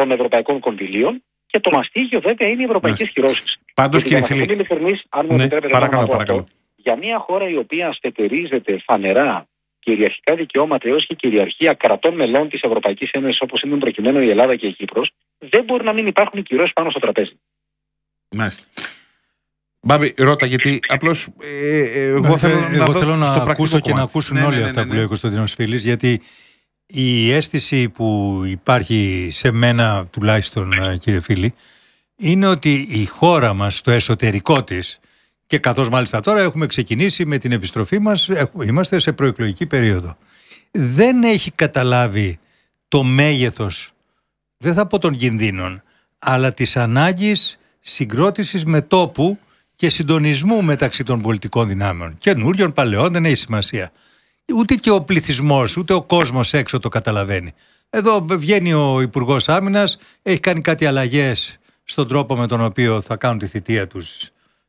των ευρωπαϊκών κονδυλίων. Και το μαστίγιο βέβαια είναι οι ευρωπαϊκές κυρώσεις. Πάντως, κύριε Φίλη, αν μου επιτρέπετε, παρακαλώ. Για μια χώρα η οποία στερίζεται φανερά κυριαρχικά δικαιώματα έως και κυριαρχία κρατών μελών της Ευρωπαϊκής Ένωσης, όπως είναι προκειμένου η Ελλάδα και η Κύπρος, δεν μπορεί να μην υπάρχουν κυρώσεις πάνω στο τραπέζι. Μάλιστα. Μπάμπη, ρώτα, γιατί απλώς εγώ θέλω να ακούσω και να ακούσουν όλοι αυτά που λέει ο Κωνσταντίνος Φίλης, γιατί η αίσθηση που υπάρχει σε μένα τουλάχιστον, κύριε Φίλη, είναι ότι η χώρα μας στο εσωτερικό της, και καθώς μάλιστα τώρα έχουμε ξεκινήσει με την επιστροφή μας, είμαστε σε προεκλογική περίοδο, δεν έχει καταλάβει το μέγεθος, δεν θα πω των κινδύνων, αλλά της ανάγκης συγκρότησης μετώπου και συντονισμού μεταξύ των πολιτικών δυνάμεων. Καινούριων, παλαιών, δεν έχει σημασία. Ούτε και ο πληθυσμός, ούτε ο κόσμος έξω το καταλαβαίνει. Εδώ βγαίνει ο Υπουργός Άμυνας, έχει κάνει κάτι αλλαγές στον τρόπο με τον οποίο θα κάνουν τη θητεία τους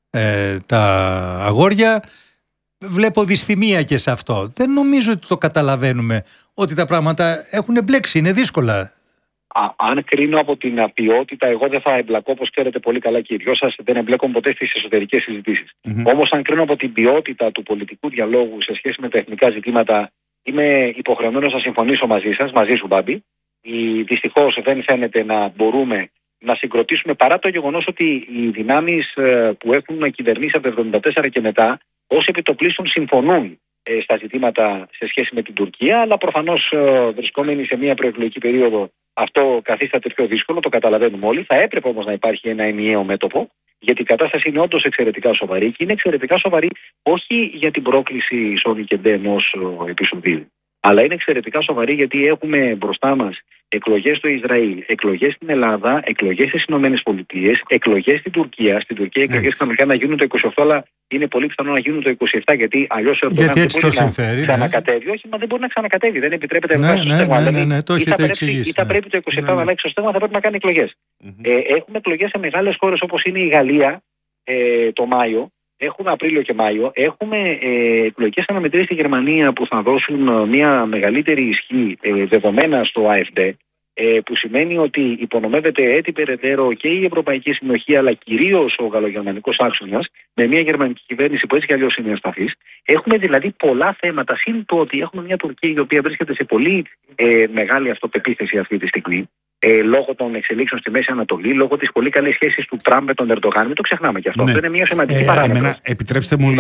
τα αγόρια. Βλέπω δυσθυμία και σε αυτό. Δεν νομίζω ότι το καταλαβαίνουμε ότι τα πράγματα έχουν μπλέξει, είναι δύσκολα. Αν κρίνω από την ποιότητα, εγώ δεν θα εμπλακώ, όπως ξέρετε πολύ καλά και οι δυο σας, δεν εμπλέκομαι ποτέ στις εσωτερικές συζητήσεις. Όμως, αν κρίνω από την ποιότητα του πολιτικού διαλόγου σε σχέση με τα εθνικά ζητήματα, είμαι υποχρεωμένος να συμφωνήσω μαζί σας, μαζί σου, Μπάμπη. Δυστυχώς δεν φαίνεται να μπορούμε να συγκροτήσουμε, παρά το γεγονός ότι οι δυνάμεις που έχουν κυβερνήσει από το 1974 και μετά, ως επιτοπλίστων συμφωνούν στα ζητήματα σε σχέση με την Τουρκία, αλλά προφανώς βρισκόμενοι σε μια προεκλογική περίοδο, αυτό καθίσταται πιο δύσκολο, το καταλαβαίνουμε όλοι. Θα έπρεπε όμως να υπάρχει ένα ενιαίο μέτωπο, γιατί η κατάσταση είναι όντως εξαιρετικά σοβαρή, και είναι εξαιρετικά σοβαρή όχι για την πρόκληση Σόνι και Ντε ενός επεισοδίου, αλλά είναι εξαιρετικά σοβαρή γιατί έχουμε μπροστά μας εκλογές στο Ισραήλ, εκλογές στην Ελλάδα, εκλογές στις Ηνωμένες Πολιτείες, εκλογές στην Τουρκία. Στην Τουρκία οι εκλογές κανονικά να γίνουν το 28, αλλά είναι πολύ πιθανό να γίνουν το 27, γιατί αλλιώς ο Ερντογάν δεν μπορεί να ξανακατέβει. Όχι, μα δεν μπορεί να ξανακατέβει, δεν επιτρέπεται να αλλάξει το στέγμα. Ή θα πρέπει το 27 να αλλάξει το στέγμα, θα πρέπει να κάνει εκλογές. Έχουμε εκλογές σε μεγάλες χώρες όπως είναι η Γαλλία το Μάιο. Έχουμε Απρίλιο και Μάιο. Έχουμε εκλογικές αναμετρήσεις στη Γερμανία που θα δώσουν μια μεγαλύτερη ισχύ δεδομένα στο AfD, που σημαίνει ότι υπονομεύεται έτσι περαιτέρω και η Ευρωπαϊκή Συνοχή, αλλά κυρίως ο γαλλογερμανικός άξονας, με μια γερμανική κυβέρνηση που έτσι κι αλλιώς είναι ασταθής. Έχουμε δηλαδή πολλά θέματα, συν το ότι έχουμε μια Τουρκία η οποία βρίσκεται σε πολύ μεγάλη αυτοπεποίθηση αυτή τη στιγμή, λόγω των εξελίξεων στη Μέση Ανατολή, λόγω της πολύ καλής σχέσης του Τραμπ με τον Ερντογάν. Μην το ξεχνάμε και αυτό. Αυτό είναι μια σημαντική παράμετρο. Επιτρέψτε μου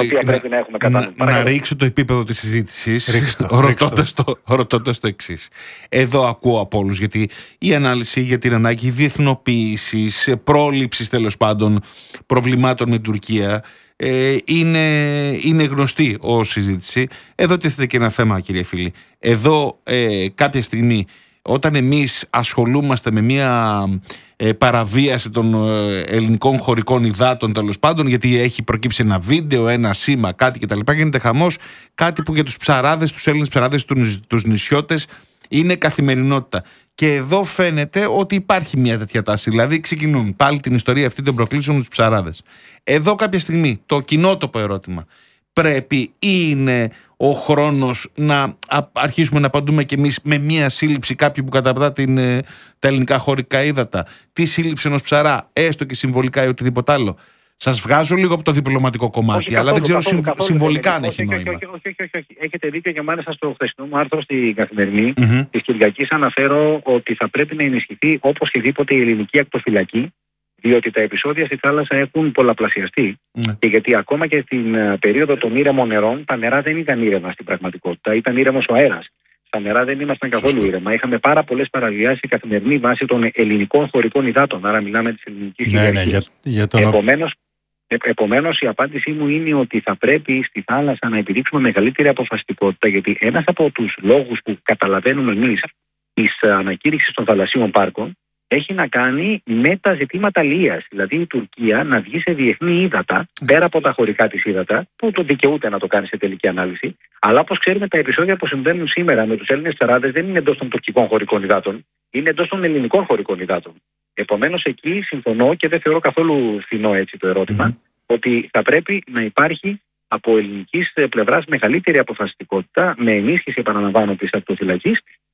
να ρίξω το επίπεδο της συζήτησης, ρωτώντας το εξής. Εδώ ακούω από όλους, γιατί η ανάλυση για την ανάγκη διεθνοποίησης, πρόληψης τέλος πάντων προβλημάτων με την Τουρκία είναι γνωστή ως συζήτηση. Εδώ τίθεται και ένα θέμα, κύριε Φίλη. Εδώ κάποια στιγμή, όταν εμείς ασχολούμαστε με μια παραβίαση των ελληνικών χωρικών υδάτων τέλος πάντων, γιατί έχει προκύψει ένα βίντεο, ένα σήμα, κάτι κτλ., γίνεται χαμός, κάτι που για τους ψαράδες, τους Έλληνες ψαράδες, τους νησιώτες είναι καθημερινότητα. Και εδώ φαίνεται ότι υπάρχει μια τέτοια τάση. Δηλαδή ξεκινούν πάλι την ιστορία αυτή των προκλήσεων με τους ψαράδες. Εδώ κάποια στιγμή το κοινότοπο ερώτημα: πρέπει ή είναι ο χρόνος να αρχίσουμε να απαντούμε κι εμείς με μια σύλληψη κάποιου που καταπατά τα ελληνικά χωρικά ύδατα, τη σύλληψη ενός ψαρά, έστω και συμβολικά ή οτιδήποτε άλλο? Σας βγάζω λίγο από το διπλωματικό κομμάτι, όχι, αλλά δεν ξέρω συμβολικά αν έχει νόημα. Όχι. Έχετε δίκιο, και μάλιστα στο χθεσινό μου άρθρο στην Καθημερινή της Κυριακής αναφέρω ότι θα πρέπει να ενισχυθεί οπωσδήποτε η ελληνική ακτοφυλακή, διότι τα επεισόδια στη θάλασσα έχουν πολλαπλασιαστεί. Και γιατί ακόμα και στην περίοδο των ήρεμων νερών, τα νερά δεν ήταν ήρεμα στην πραγματικότητα, ήταν ήρεμος ο αέρας. Στα νερά δεν ήμασταν καθόλου ήρεμα. Είχαμε πάρα πολλές παραβιάσεις σε καθημερινή βάση των ελληνικών χωρικών υδάτων. Άρα μιλάμε της ελληνικής κυριαρχίας. Επομένως, η απάντησή μου είναι ότι θα πρέπει στη θάλασσα να επιδείξουμε μεγαλύτερη αποφασιστικότητα, γιατί ένας από τους λόγους που καταλαβαίνουμε εμείς της ανακήρυξης των θαλασσίων πάρκων έχει να κάνει με τα ζητήματα αλίας. Δηλαδή η Τουρκία να βγει σε διεθνή ύδατα, πέρα από τα χωρικά της ύδατα, που το δικαιούται να το κάνει σε τελική ανάλυση. Αλλά όπως ξέρουμε, τα επεισόδια που συμβαίνουν σήμερα με τους Έλληνες ψαράδες δεν είναι εντός των τουρκικών χωρικών υδάτων, είναι εντός των ελληνικών χωρικών υδάτων. Επομένως, εκεί συμφωνώ και δεν θεωρώ καθόλου φθηνό έτσι το ερώτημα, ότι θα πρέπει να υπάρχει από ελληνικής πλευράς μεγαλύτερη αποφασιστικότητα, με ενίσχυση, επαναλαμβάνω, της ακτοφυλακής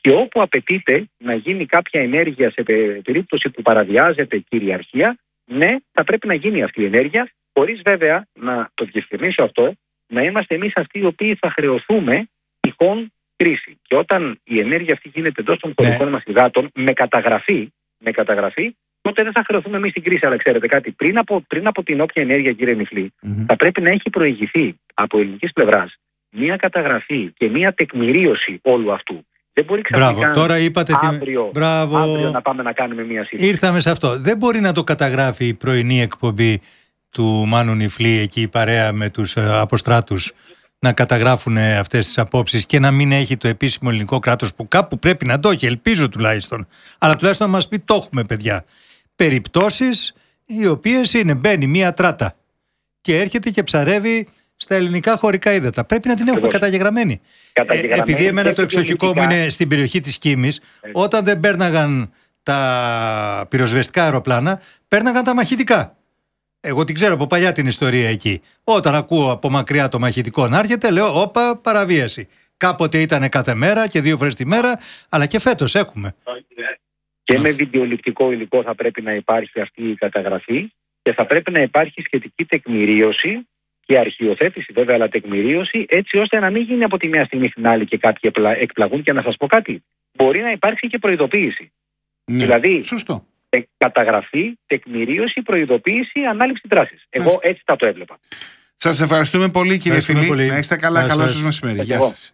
Και όπου απαιτείται να γίνει κάποια ενέργεια σε περίπτωση που παραβιάζεται κυριαρχία, ναι, θα πρέπει να γίνει αυτή η ενέργεια, χωρίς βέβαια, να το διευκρινίσω αυτό, να είμαστε εμείς αυτοί οι οποίοι θα χρεωθούμε τυχόν κρίση. Και όταν η ενέργεια αυτή γίνεται εντός των χωρικών μας υδάτων με καταγραφή, τότε δεν θα χρεωθούμε εμείς την κρίση. Αλλά ξέρετε κάτι, πριν από την όποια ενέργεια, κύριε Νιφλή, θα πρέπει να έχει προηγηθεί από ελληνικής πλευράς μία καταγραφή και μία τεκμηρίωση όλου αυτού. Δεν μπορεί ξαφνικά τώρα είπατε αύριο να πάμε να κάνουμε μία σύντηση. Ήρθαμε σε αυτό. Δεν μπορεί να το καταγράφει η πρωινή εκπομπή του Μάνου Νιφλή, εκεί η παρέα με τους αποστράτους, να καταγράφουν αυτές τις απόψεις και να μην έχει το επίσημο ελληνικό κράτος, που κάπου πρέπει να το έχει, ελπίζω τουλάχιστον. Αλλά τουλάχιστον να μας πει, το έχουμε, παιδιά. Περιπτώσεις οι οποίες μπαίνει μία τράτα και έρχεται και ψαρεύει στα ελληνικά χωρικά ύδατα. Πρέπει να την έχουμε καταγεγραμμένη. Επειδή εμένα το εξοχικό μου είναι στην περιοχή της Κίμης, όταν δεν πέρναγαν τα πυροσβεστικά αεροπλάνα, πέρναγαν τα μαχητικά. Εγώ την ξέρω από παλιά την ιστορία εκεί. Όταν ακούω από μακριά το μαχητικό να έρχεται, λέω, όπα, παραβίαση. Κάποτε ήταν κάθε μέρα και 2 φορές τη μέρα, αλλά και φέτος έχουμε. Και με βιντεοληπτικό υλικό θα πρέπει να υπάρχει αυτή η καταγραφή και θα πρέπει να υπάρχει σχετική τεκμηρίωση και αρχιοθέτηση βέβαια, αλλά τεκμηρίωση, έτσι ώστε να μην γίνει από τη μια στιγμή στην άλλη και κάποιοι εκπλαγούν. Και να σας πω κάτι, μπορεί να υπάρξει και προειδοποίηση. Δηλαδή, σωστό. Καταγραφή, τεκμηρίωση, προειδοποίηση, ανάληψη δράσης. Εγώ έτσι θα το έβλεπα. Σας ευχαριστούμε πολύ, κύριε Φιλή. Να είστε καλά. Καλό σας μεσημέρι. Γεια σας.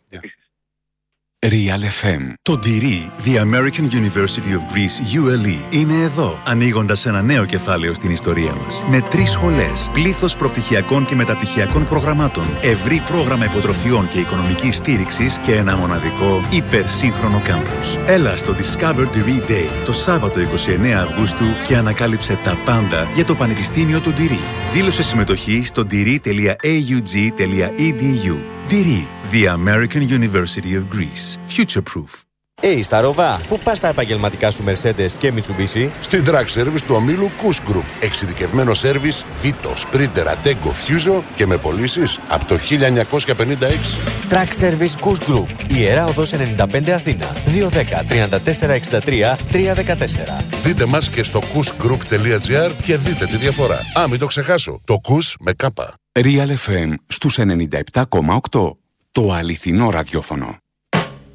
Real FM. Το DIRI, The American University of Greece, ULE, είναι εδώ, ανοίγοντας ένα νέο κεφάλαιο στην ιστορία μας. Με 3 σχολές, πλήθος προπτυχιακών και μεταπτυχιακών προγραμμάτων, ευρύ πρόγραμμα υποτροφιών και οικονομικής στήριξης και ένα μοναδικό υπερσύγχρονο κάμπους. Έλα στο Discover DIRI Day το Σάββατο 29 Αυγούστου και ανακάλυψε τα πάντα για το Πανεπιστήμιο του DIRI. Δήλωσε συμμετοχή στο diri.aug.edu. DIRI, The American University of Greece. Future Proof. στα Ροβά, πού πας τα επαγγελματικά σου Mercedes και Mitsubishi? Στην Track Service του ομίλου Kuss Group. Εξειδικευμένο σέρβις Vito, Sprinter, Ateco, Fuso και με πωλήσεις από το 1956. Track Service Kuss Group. Ιερά Οδός 95 Αθήνα. 210 34 63 314. Δείτε μας και στο kussgroup.gr και δείτε τη διαφορά. Μην το ξεχάσω. Το Kuss με κάπα. Real FM στους 97,8. Το αληθινό ραδιόφωνο.